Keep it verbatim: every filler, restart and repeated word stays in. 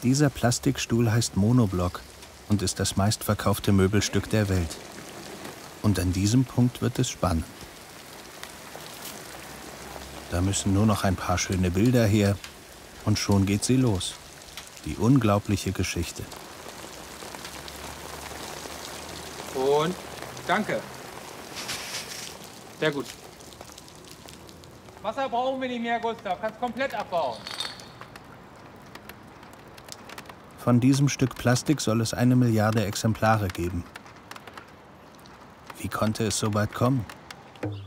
Dieser Plastikstuhl heißt Monoblock und ist das meistverkaufte Möbelstück der Welt. Und an diesem Punkt wird es spannend. Da müssen nur noch ein paar schöne Bilder her und schon geht sie los. Die unglaubliche Geschichte. Und danke. Sehr gut. Wasser brauchen wir nicht mehr, Gustav. Kannst komplett abbauen. Von diesem Stück Plastik soll es eine Milliarde Exemplare geben. Wie konnte es so weit kommen?